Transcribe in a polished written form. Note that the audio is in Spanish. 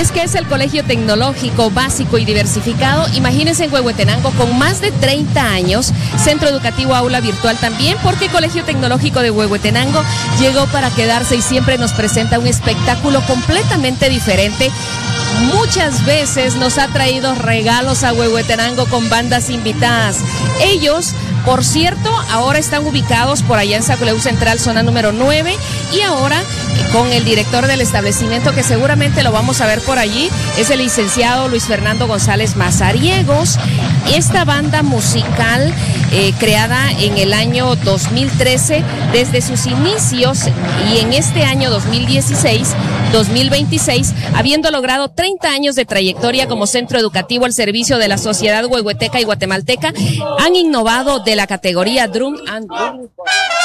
es que es el Colegio Tecnológico Básico y Diversificado, imagínense, en Huehuetenango, con más de 30 años, centro educativo aula virtual también, porque Colegio Tecnológico de Huehuetenango llegó para quedarse y siempre nos presenta un espectáculo completamente diferente. Muchas veces nos ha traído regalos a Huehuetenango con bandas invitadas. Ellos, por cierto, ahora están ubicados por allá en Saculeu Central, zona número 9, y ahora con el director del establecimiento, que seguramente lo vamos a ver por allí, es el licenciado Luis Fernando González Mazariegos. Esta banda musical, creada en el año 2013, desde sus inicios, y en este año 2026, habiendo logrado 30 años de trayectoria como centro educativo al servicio de la sociedad huehueteca y guatemalteca, han innovado de la categoría Drum and Blues.